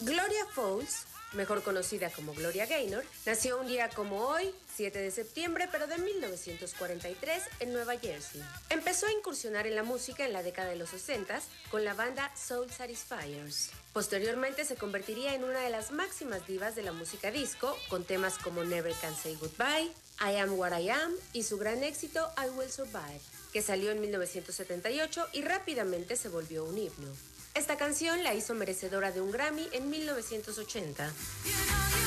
Gloria Fowles, mejor conocida como Gloria Gaynor, nació un día como hoy, 7 de septiembre, pero de 1943, en Nueva Jersey. Empezó a incursionar en la música en la década de los 60 con la banda Soul Satisfiers. Posteriormente se convertiría en una de las máximas divas de la música disco, con temas como Never Can Say Goodbye, I Am What I Am y su gran éxito I Will Survive, que salió en 1978 y rápidamente se volvió un himno. Esta canción la hizo merecedora de un Grammy en 1980.